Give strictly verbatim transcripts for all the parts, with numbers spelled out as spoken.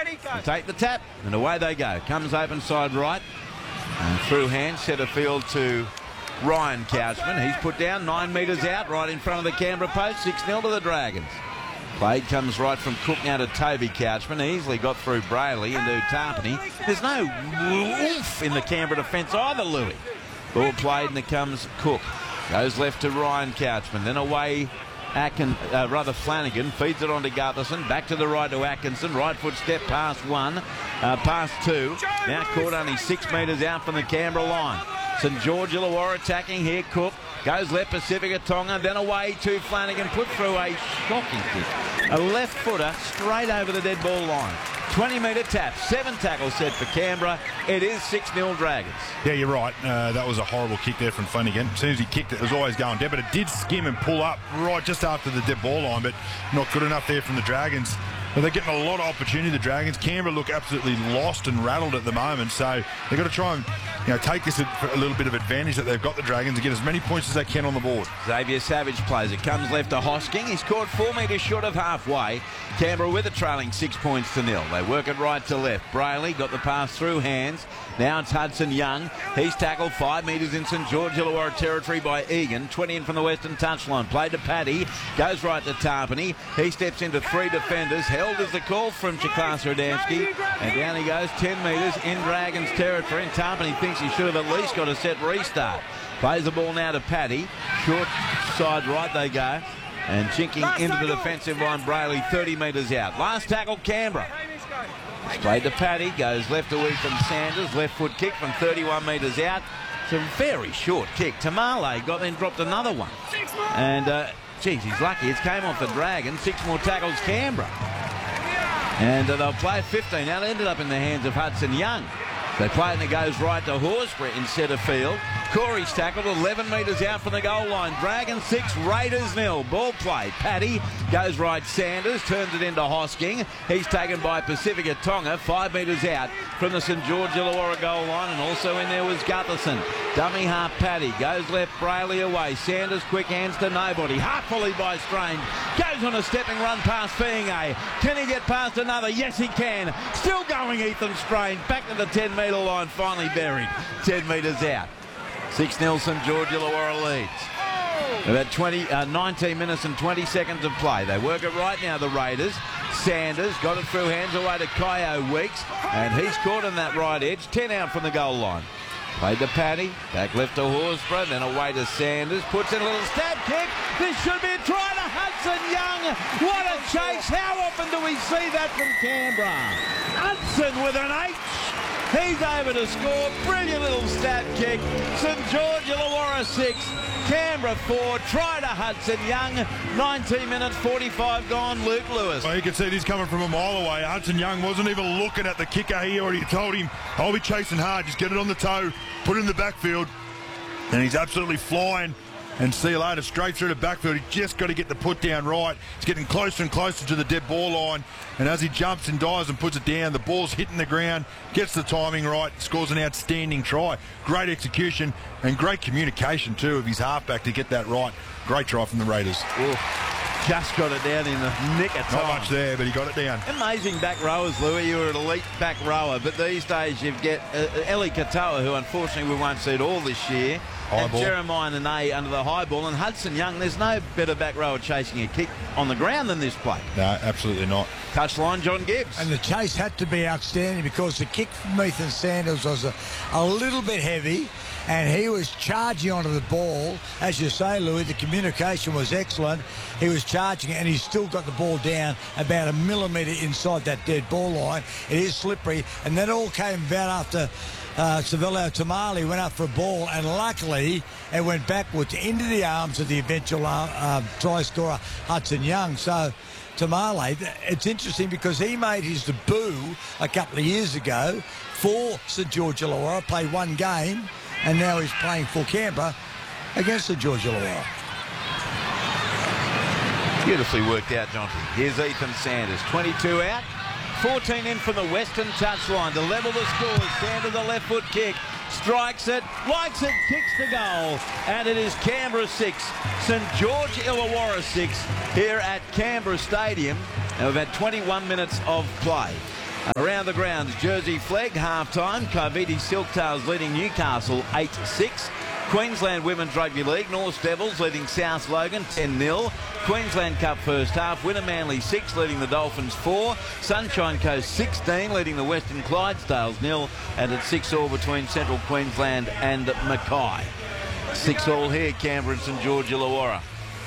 and take the tap, and away they go. Comes open side right, and through hand, centre field to Ryan Couchman. He's put down nine metres out, right in front of the Canberra post, six nil to the Dragons. Played comes right from Cook now to Toby Couchman. Easily got through Brayley into Tarpany. There's no oomph in the Canberra defence either, Louis. Ball played and it comes Cook. Goes left to Ryan Couchman. Then away Atkin, uh, rather Flanagan. Feeds it on to Gutherson. Back to the right to Atkinson. Right foot step past one. Uh, past two. Now caught only six metres out from the Canberra line. St George Illawarra attacking here. Cook goes left, Pacifica Tonga, then away to Flanagan, put through a shocking kick. A left footer straight over the dead ball line. twenty metre tap, seven tackles set for Canberra. It is six nil Dragons. Yeah, you're right. Uh, that was a horrible kick there from Flanagan. As soon as he kicked it, it was always going dead, but it did skim and pull up right just after the dead ball line, but not good enough there from the Dragons. But they're getting a lot of opportunity, the Dragons. Canberra look absolutely lost and rattled at the moment, so they've got to try and you know, take this a, a little bit of advantage that they've got, the Dragons, to get as many points as they can on the board. Xavier Savage plays it. Comes left to Hosking. He's caught four metres short of halfway. Canberra with a trailing six points to nil. They work it right to left. Brayley got the pass through hands. Now it's Hudson Young. He's tackled five metres in St George Illawarra territory by Egan. twenty in from the western touchline. Played to Paddy. Goes right to Tarpany. He steps into three defenders. Held as the call from Chikasa Adamski. And down he goes ten metres in Dragons territory. And Tarpany thinks he should have at least got a set restart. Plays the ball now to Paddy. Short side right they go. And chinking into the defensive line, Brayley thirty metres out. Last tackle, Canberra. Played to Paddy, goes left to Ethan Sanders, left foot kick from thirty-one metres out. It's a very short kick. Tamale got then dropped another one. And, uh, geez, he's lucky. It came off the Dragon. Six more tackles, Canberra. And uh, they'll play fifteen. Now they ended up in the hands of Hudson Young. They play it and it goes right to Horsburgh in centre field. Corey's tackled eleven metres out from the goal line. Dragons six, Raiders nil. Ball play. Paddy goes right. Sanders turns it into Hosking. He's taken by Pacifica Tonga, five metres out from the St George Illawarra goal line, and also in there was Gutherson. Dummy half Paddy goes left. Brayley away. Sanders quick hands to nobody. Half volley by Strange. Goes on a stepping run past Fienge. Can he get past another? Yes, he can. Still going, Ethan Strange. Back to the ten metre line. Finally buried. ten metres out. six nil St George Illawarra leads. About twenty, uh, nineteen minutes and twenty seconds of play. They work it right now, the Raiders. Sanders got it through hands away to Kyo Weeks, and he's caught on that right edge. ten out from the goal line. Played to Paddy, back left to Horsburgh, then away to Sanders. Puts in a little stab kick. This should be a try to Hudson Young. What a chase. How often do we see that from Canberra? Hudson with an H. He's over to score. Brilliant little stab kick. St George Illawarra six, Canberra four. Try to Hudson Young. nineteen minutes, forty-five gone. Luke Lewis. Well, you can see this coming from a mile away. Hudson Young wasn't even looking at the kicker. He already told him, I'll be chasing hard. Just get it on the toe, put it in the backfield. And he's absolutely flying. And see you later, straight through the backfield. He just got to get the put down right. He's getting closer and closer to the dead ball line. And as he jumps and dives and puts it down, the ball's hitting the ground, gets the timing right, scores an outstanding try. Great execution and great communication too of his halfback to get that right. Great try from the Raiders. Ooh, just got it down in the nick of time. Not much there, but he got it down. Amazing back rowers, Louis. You were an elite back rower, but these days you get uh, Eli Katoa, who unfortunately we won't see it all this year. High And ball. Jeremiah Nene under the high ball, and Hudson Young. There's no better back rower chasing a kick on the ground than this play. No, absolutely not. Touchline, John Gibbs. And the chase had to be outstanding because the kick from Ethan Sanders was a, a little bit heavy, and he was charging onto the ball. As you say, Louis, the communication was excellent. He was charging, and he's still got the ball down about a millimetre inside that dead ball line. It is slippery, and that all came about after Uh, Savelio Tamale went up for a ball, and luckily it went backwards into the arms of the eventual uh, uh, try scorer Hudson Young. So Tamale, it's interesting because he made his debut a couple of years ago for St George Illawarra, played one game, and now he's playing for Canberra against St George Illawarra. Beautifully worked out, Jonty. Here's Ethan Sanders, twenty-two out. fourteen in from the western touchline to level the score. Sanders a left foot kick, strikes it, likes it, kicks the goal, and it is Canberra six, St George Illawarra six here at Canberra Stadium. Now we've had twenty-one minutes of play. Around the grounds, Jersey Flegg, half-time. Coviti Silktails leading Newcastle eight six. Queensland Women's Rugby League, North Devils leading South Logan ten nil. Queensland Cup first half, Winner Manly six leading the Dolphins four. Sunshine Coast sixteen leading the Western Clydesdales nil. And at six all between Central Queensland and Mackay. six all here, Canberra and St George Illawarra.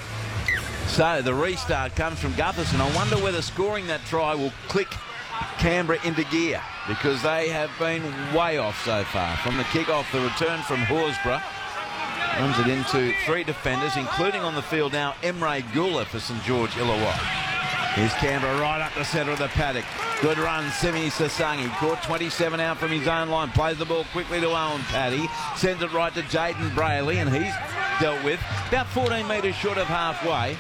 So the restart comes from Gutherson. I wonder whether scoring that try will click Canberra into gear, because they have been way off so far. From the kick-off, the return from Horsburgh runs it into three defenders, including on the field now Emre Gula for St George Illawarra. Here's Canberra right up the centre of the paddock. Good run, Simi Sasangi. Caught twenty-seven out from his own line. Plays the ball quickly to Owen Paddy. Sends it right to Jaden Brayley, and he's dealt with about fourteen metres short of halfway.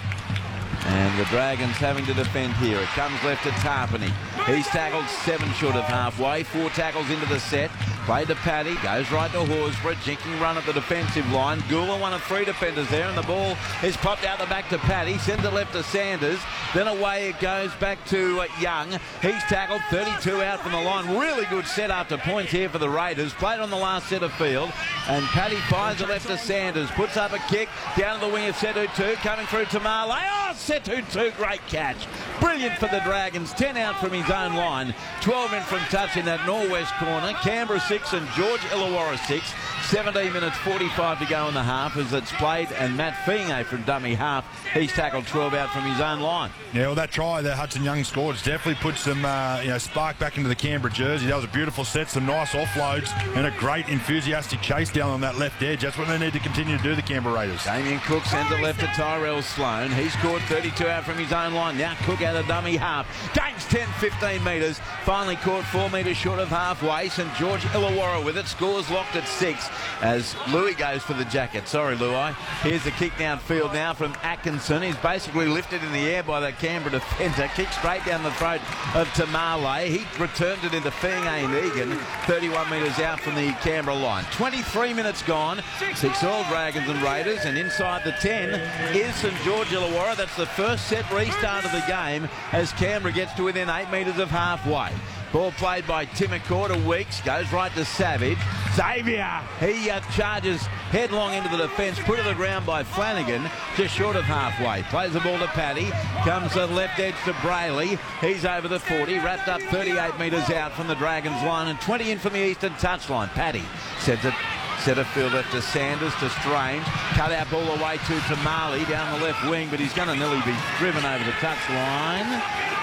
And the Dragons having to defend here. It comes left to Tarpany. He's tackled seven short of halfway. Four tackles into the set. Played to Paddy. Goes right to Horsburgh. Jinking run at the defensive line. Gula, one of three defenders there. And the ball is popped out the back to Paddy. Sends it left to Sanders. Then away it goes back to uh, Young. He's tackled thirty-two out from the line. Really good set after points here for the Raiders. Played on the last set of field. And Paddy fires it left to Sanders. Puts up a kick. Down to the wing of Setu two. Coming through to Marley. Oh, Setu two. Great catch. Brilliant for the Dragons. ten out from his own line. twelve in from touch in that northwest corner. Canberra six and George Illawarra six. seventeen minutes forty-five to go in the half as it's played, and Matt Finger from dummy half, he's tackled twelve out from his own line. Yeah, well, that try that Hudson Young scored has definitely put some uh, you know, spark back into the Canberra jersey. That was a beautiful set, some nice offloads, and a great enthusiastic chase down on that left edge. That's what they need to continue to do, the Canberra Raiders. Damien Cook sends it left to Tyrell Sloan. He's scored thirty-two out from his own line. Now Cook out of dummy half. Gains ten, fifteen metres. Finally caught four metres short of halfway. St George Illawarra with it. Scores locked at six as Louis goes for the jacket. Sorry, Louis. Here's the kick downfield now from Atkinson. He's basically lifted in the air by that Canberra defender. Kick straight down the throat of Tamale. He returned it into Finger and Egan. thirty-one metres out from the Canberra line. twenty-three minutes gone. Six all Dragons and Raiders, and inside the ten is St George Illawarra. That's the first set restart of the game as Canberra gets to within eight metres of halfway. Ball played by Timacor to Weeks. Goes right to Savage. Xavier. He uh, charges headlong into the defence. Put to the ground by Flanagan. Just short of halfway. Plays the ball to Paddy. Comes to the left edge to Brayley. He's over the forty. Wrapped up thirty-eight metres out from the Dragons line. And twenty in from the eastern touchline. Paddy sends it centre field left to Sanders to Strange. Cut out ball away to Tamale down the left wing. But he's going to nearly be driven over the touchline.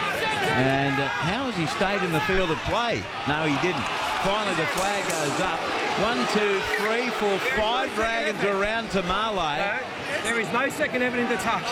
And uh, how has he stayed in the field of play? No, he didn't. Finally, the flag goes up. One, two, three, four, five Dragons around Tamale. No, there is no second evidence to touch.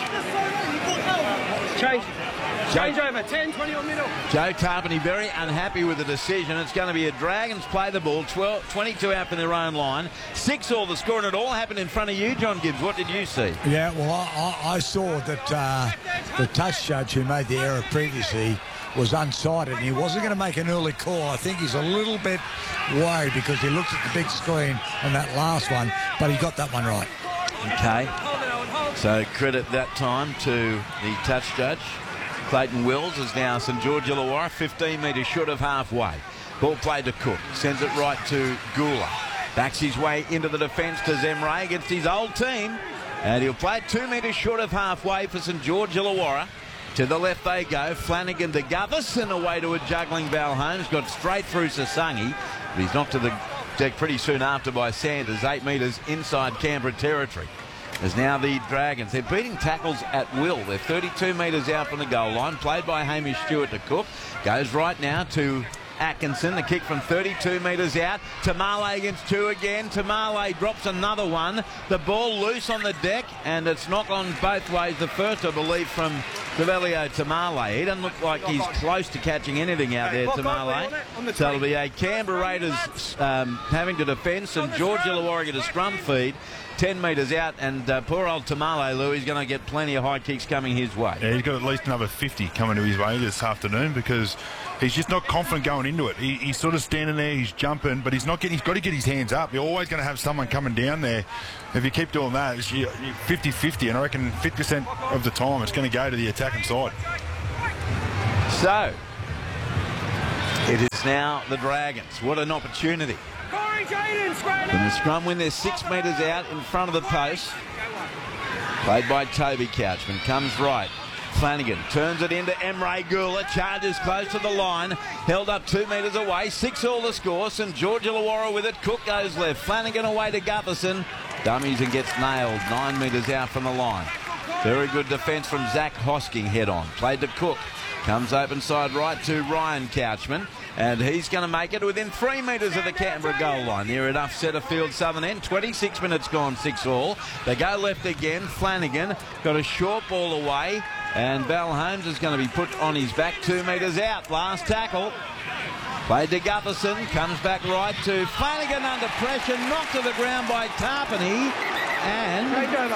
Change. Change Joe, over. ten, twenty on middle. Joe Tarpany very unhappy with the decision. It's going to be a Dragons play the ball. twelve, twenty-two out from their own line. Six all the score, and it all happened in front of you, John Gibbs. What did you see? Yeah, well, I, I, I saw that uh, the touch judge who made the error previously was unsighted, and he wasn't going to make an early call. I think he's a little bit worried because he looked at the big screen on that last one, but he got that one right. Okay. So credit that time to the touch judge. Clayton Wills is now St George Illawarra, fifteen metres short of halfway. Ball played to Cook. Sends it right to Gula. Backs his way into the defence to Zemre against his old team. And he'll play it two metres short of halfway for St George Illawarra. To the left they go. Flanagan to Gutherson, away to a juggling Val Holmes. Got straight through Sasangi. But he's knocked to the deck pretty soon after by Sanders. Eight metres inside Canberra territory. As now the Dragons, they're beating tackles at will. They're thirty-two metres out from the goal line. Played by Hamish Stewart to Cook. Goes right now to Atkinson. The kick from thirty-two metres out. Tamale against two again. Tamale drops another one. The ball loose on the deck, and it's knocked on both ways. The first, I believe, from Develio Tamale. He doesn't look like he's close to catching anything out there, Tamale. So it'll be a Canberra Raiders um, having to defend. St George Illawarra get a scrum feed. ten metres out, and uh, poor old Tamale, Lou, he's going to get plenty of high kicks coming his way. Yeah, he's got at least another fifty coming to his way this afternoon because he's just not confident going into it. He, he's sort of standing there, he's jumping, but he's not getting. He's got to get his hands up. You're always going to have someone coming down there. If you keep doing that, it's fifty fifty, and I reckon fifty percent of the time it's going to go to the attacking side. So, It is now the Dragons. What an opportunity. Corey Jaden, straight From the scrum when they're six metres out in front of the post. Played by Toby Couchman. Comes right. Flanagan turns it into Emre Gula. Charges close to the line. Held up two metres away. Six all the score. St George Illawarra with it. Cook goes left. Flanagan away to Gutherson. Dummies and gets nailed. Nine metres out from the line. Very good defence from Zach Hosking head on. Played to Cook. Comes open side right to Ryan Couchman. And he's going to make it within three metres of the Canberra goal line. Near enough centre field southern end. twenty-six minutes gone, six all. They go left again. Flanagan got a short ball away. And Val Holmes is going to be put on his back two metres out. Last tackle. Played to Gutherson. Comes back right to Flanagan under pressure. Knocked to the ground by Tarpany. And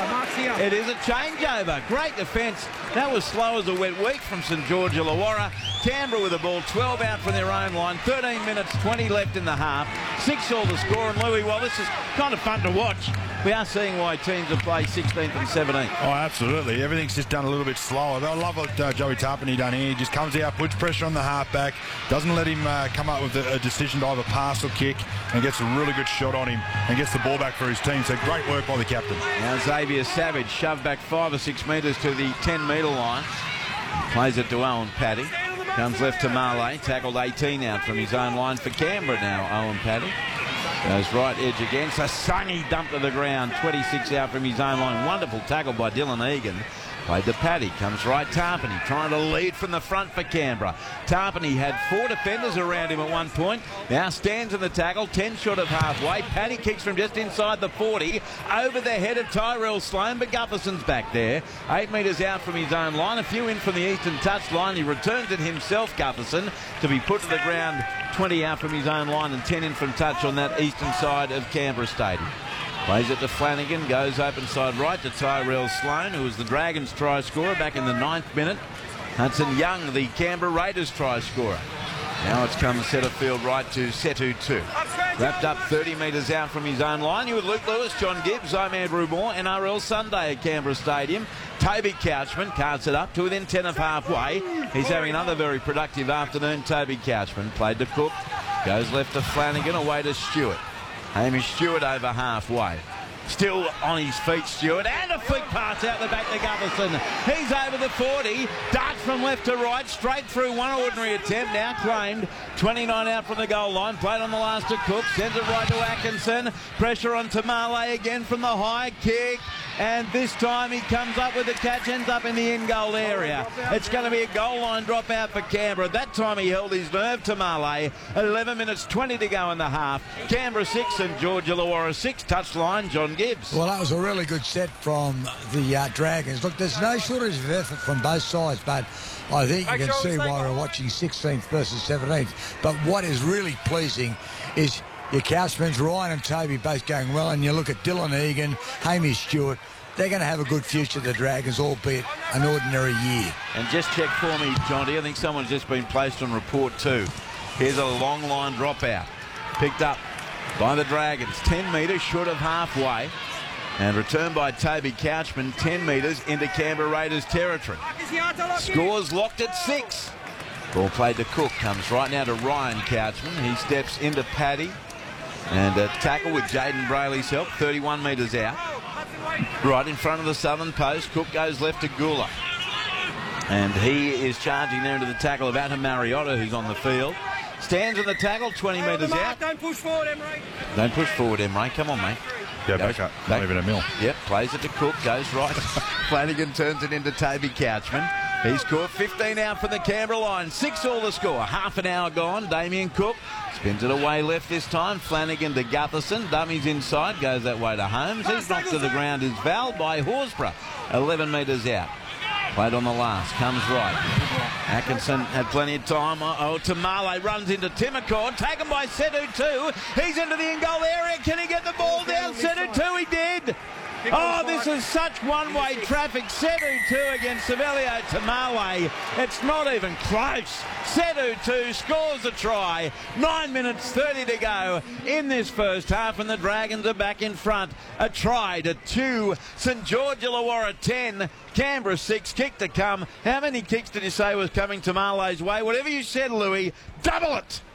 it is a changeover. Great defence. That was slow as a wet week from St George Illawarra. Canberra with the ball, twelve out from their own line. thirteen minutes, twenty left in the half. Six all the score. And Louis, well, this is kind of fun to watch. We are seeing why teams have played sixteenth and seventeenth. Oh, absolutely. Everything's just done a little bit slower. I love what uh, Joey Tarpany done here. He just comes out, puts pressure on the halfback, doesn't let him uh, come up with a, a decision to either pass or kick, and gets a really good shot on him and gets the ball back for his team. So great work by the captain. Now Xavier Savage shoved back five or six metres to the ten metre line. Plays it to Owen Paddy. Comes left to Marley. Tackled eighteen out from his own line for Canberra now, Owen Paddy. Goes right edge again. Sassangi dumped to the ground. twenty-six out from his own line. Wonderful tackle by Dylan Egan. Played to Paddy. Comes right Tarpany. Trying to lead from the front for Canberra. Tarpany had four defenders around him at one point. Now stands in the tackle. ten short of halfway. Paddy kicks from just inside the forty. Over the head of Tyrell Sloan. But Gutherson's back there. Eight metres out from his own line. A few in from the eastern touchline. He returns it himself, Gutherson, to be put to the ground. twenty out from his own line and ten in from touch on that eastern side of Canberra Stadium. Plays it to Flanagan, goes open side right to Tyrell Sloan, who was the Dragons try scorer back in the ninth minute. Hudson Young, the Canberra Raiders try scorer. Now it's come centre field right to Setu two. Wrapped up thirty metres out from his own line. You with Luke Lewis, John Gibbs, I'm Andrew Moore, N R L Sunday at Canberra Stadium. Toby Couchman carts it up to within ten of halfway. He's having another very productive afternoon. Toby Couchman played to Cook. Goes left to Flanagan, away to Stewart. Hamish Stewart over halfway. Still on his feet, Stewart, and a flick pass out the back to Gutherson. He's over the forty, darts from left to right, straight through one ordinary attempt, now claimed. twenty-nine out from the goal line, played on the last to Cook, sends it right to Atkinson. Pressure on Tamale again from the high kick, and this time he comes up with the catch, ends up in the in-goal area. It's going to be a goal line dropout for Canberra. That time he held his nerve, Tamale. eleven minutes twenty to go in the half. Canberra six and George Illawarra six. Touchline, John Gibbs. Well, that was a really good set from the uh, Dragons. Look, there's no shortage of effort from both sides, but I think you can see why we're watching sixteenth versus seventeenth. But what is really pleasing is your Couchmans, Ryan and Toby both going well, and you look at Dylan Egan, Hamish Stewart. They're going to have a good future, the Dragons, albeit an ordinary year. And just check for me, Jonty, I think someone's just been placed on report too. Here's a long line dropout. Picked up by the Dragons, ten metres short of halfway. And returned by Toby Couchman, ten metres into Canberra Raiders territory. Scores locked at six. Ball played to Cook, comes right now to Ryan Couchman. He steps into Paddy. And a tackle with Jaden Brayley's help, thirty-one metres out. Right in front of the southern post. Cook goes left to Gula. And he is charging there into the tackle of Adam Mariota, who's on the field. Stands in the tackle, twenty metres out. Don't push forward, Emre. Don't push forward, Emre. Come on, mate. Yeah, back up. Not even a mill. Yep, plays it to Cook, goes right. Flanagan turns it into Toby Couchman. He's caught fifteen out from the Canberra line. Six all the score. Half an hour gone. Damien Cook spins it away left this time. Flanagan to Gutherson. Dummies inside. Goes that way to Holmes. He's knocked to the ground is Val by Horsburgh. eleven metres out. Played on the last. Comes right. Atkinson had plenty of time. Oh, Tamale runs into Timmercord. Taken by Setu two. He's into the in-goal area. Can he get the ball down? Setu two, he did. Oh, this is such one-way traffic. Sedu two against Savelio Tamale. It's not even close. Sedu two scores a try. Nine minutes thirty to go in this first half, and the Dragons are back in front. A try to two. St George Illawarra ten. Canberra six. Kick to come. How many kicks did you say was coming Tamale's way? Whatever you said, Louis, double it.